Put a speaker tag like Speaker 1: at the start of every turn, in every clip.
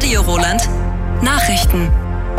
Speaker 1: Radio Roland Nachrichten.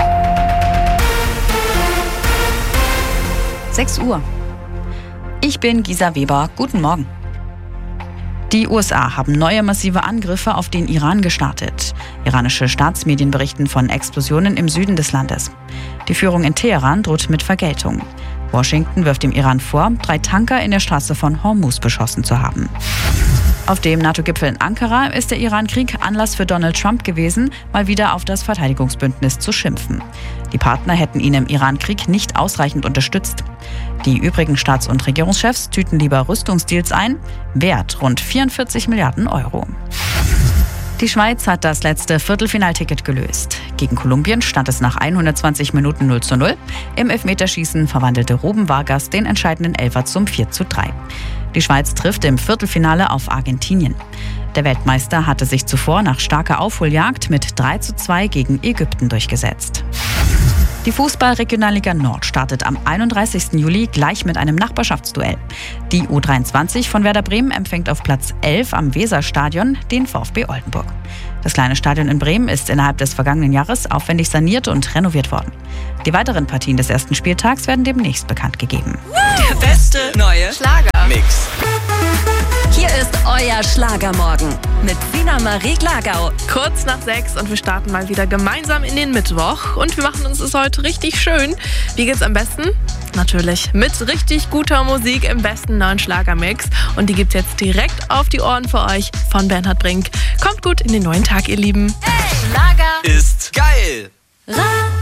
Speaker 2: 6 Uhr. Ich bin Gisa Weber. Guten Morgen. Die USA haben neue massive Angriffe auf den Iran gestartet. Iranische Staatsmedien berichten von Explosionen im Süden des Landes. Die Führung in Teheran droht mit Vergeltung. Washington wirft dem Iran vor, 3 Tanker in der Straße von Hormuz beschossen zu haben. Auf dem NATO-Gipfel in Ankara ist der Iran-Krieg Anlass für Donald Trump gewesen, mal wieder auf das Verteidigungsbündnis zu schimpfen. Die Partner hätten ihn im Iran-Krieg nicht ausreichend unterstützt. Die übrigen Staats- und Regierungschefs tüten lieber Rüstungsdeals ein, Wert rund 44 Milliarden Euro. Die Schweiz hat das letzte Viertelfinalticket gelöst. Gegen Kolumbien stand es nach 120 Minuten 0:0. Im Elfmeterschießen verwandelte Ruben Vargas den entscheidenden Elfer zum 4:3. Die Schweiz trifft im Viertelfinale auf Argentinien. Der Weltmeister hatte sich zuvor nach starker Aufholjagd mit 3:2 gegen Ägypten durchgesetzt. Die Fußball-Regionalliga Nord startet am 31. Juli gleich mit einem Nachbarschaftsduell. Die U23 von Werder Bremen empfängt auf Platz 11 am Weserstadion den VfB Oldenburg. Das kleine Stadion in Bremen ist innerhalb des vergangenen Jahres aufwendig saniert und renoviert worden. Die weiteren Partien des ersten Spieltags werden demnächst bekannt gegeben.
Speaker 1: Der beste neue
Speaker 3: Schlager-Mix.
Speaker 1: Hier ist euer Schlagermorgen mit Sina Marie Glagau.
Speaker 4: Kurz nach 6 und wir starten mal wieder gemeinsam in den Mittwoch. Und wir machen uns es heute richtig schön. Wie geht's am besten? Natürlich mit richtig guter Musik im besten neuen Schlagermix. Und die gibt's jetzt direkt auf die Ohren für euch von Bernhard Brink. Kommt gut in den neuen Tag, ihr Lieben.
Speaker 1: Hey, Schlager
Speaker 3: Ist geil.
Speaker 1: Radio.